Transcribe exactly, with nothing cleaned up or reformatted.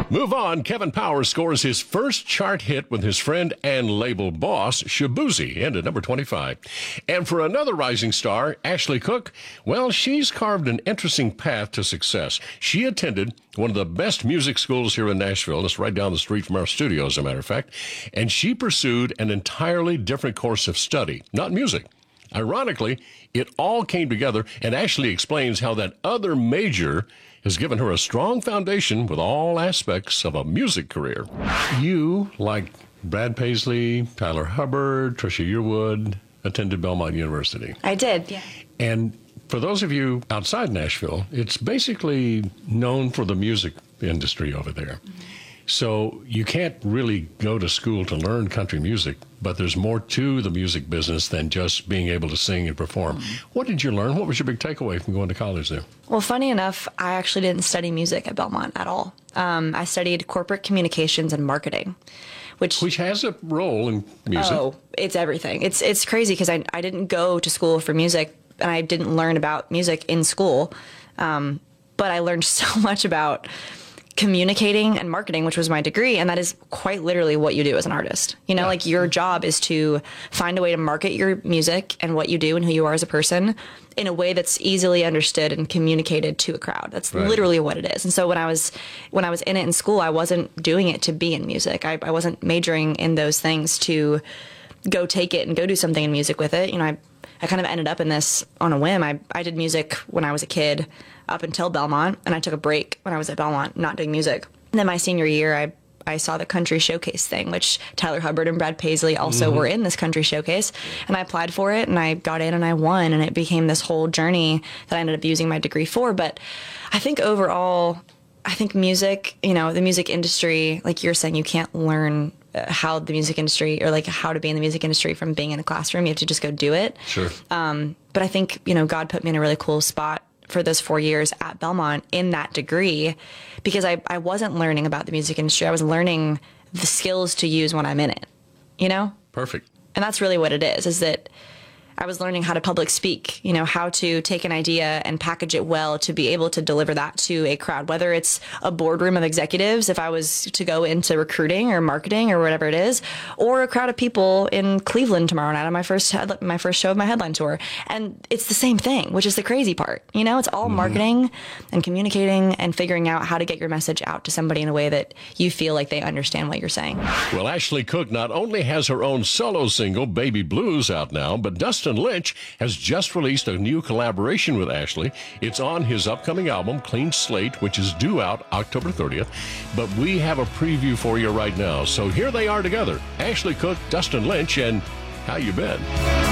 Move on. Kevin Powers scores his first chart hit with his friend and label boss, Shaboozey, in at number twenty-five. And for another rising star, Ashley Cooke, well, she's carved an interesting path to success. She attended one of the best music schools here in Nashville. It's right down the street from our studio, as a matter of fact. And she pursued an entirely different course of study, not music. Ironically, it all came together, and Ashley explains how that other major has given her a strong foundation with all aspects of a music career. You, like Brad Paisley, Tyler Hubbard, Trisha Yearwood, attended Belmont University. I did, yeah. And for those of you outside Nashville, it's basically known for the music industry over there. Mm-hmm. So you can't really go to school to learn country music, but there's more to the music business than just being able to sing and perform. Mm-hmm. What did you learn? What was your big takeaway from going to college there? Well, funny enough, I actually didn't study music at Belmont at all. Um, I studied corporate communications and marketing, which which has a role in music. Oh, it's everything. It's it's crazy because I I didn't go to school for music and I didn't learn about music in school, um, but I learned so much about communicating and marketing, which was my degree, and that is quite literally what you do as an artist. You know, yeah. Like your job is to find a way to market your music and what you do and who you are as a person in a way that's easily understood and communicated to a crowd. That's right. Literally what it is. And so when I was when I was in it in school, I wasn't doing it to be in music. I, I wasn't majoring in those things to go take it and go do something in music with it. You know, I I kind of ended up in this on a whim. I, I did music when I was a kid up until Belmont, and I took a break when I was at Belmont, not doing music. And then my senior year, I, I saw the country showcase thing, which Tyler Hubbard and Brad Paisley also mm-hmm. were in this country showcase. And I applied for it, and I got in, and I won, and it became this whole journey that I ended up using my degree for. But I think overall, I think music, you know, the music industry, like you're saying, you can't learn how the music industry or like how to be in the music industry from being in a classroom. You have to just go do it. Sure. Um, but I think, you know, God put me in a really cool spot for those four years at Belmont in that degree because I, I wasn't learning about the music industry. I was learning the skills to use when I'm in it, you know? Perfect. And that's really what it is, is that I was learning how to public speak, you know, how to take an idea and package it well to be able to deliver that to a crowd, whether it's a boardroom of executives, if I was to go into recruiting or marketing or whatever it is, or a crowd of people in Cleveland tomorrow night on my first head, my first show of my headline tour. And it's the same thing, which is the crazy part. You know, it's all mm-hmm. marketing and communicating and figuring out how to get your message out to somebody in a way that you feel like they understand what you're saying. Well, Ashley Cooke not only has her own solo single, Baby Blues, out now, but Dustin Lynch has just released a new collaboration with Ashley. It's on his upcoming album, Clean Slate, which is due out October thirtieth. But we have a preview for you right now. So here they are together, Ashley Cooke, Dustin Lynch, and How You Been?